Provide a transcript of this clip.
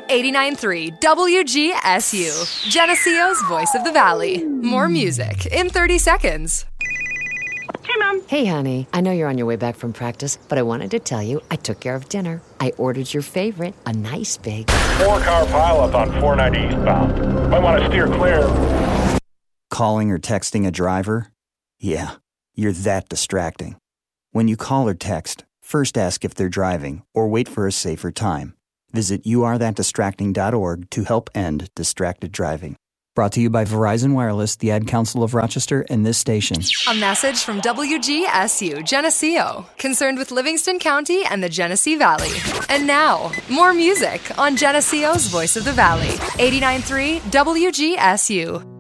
89.3 WGSU, Geneseo's Voice of the Valley. More music in 30 seconds. Hey, Mom. Hey, honey. I know you're on your way back from practice, but I wanted to tell you I took care of dinner. I ordered your favorite, a nice big 4-car pileup on 490 eastbound. Might want to steer clear. Calling or texting a driver? Yeah, you're that distracting. When you call or text, first ask if they're driving or wait for a safer time. Visit youarethatdistracting.org to help end distracted driving. Brought to you by Verizon Wireless, the Ad Council of Rochester, and this station. A message from WGSU, Geneseo, concerned with Livingston County and the Genesee Valley. And now, more music on Geneseo's Voice of the Valley, 89.3 WGSU.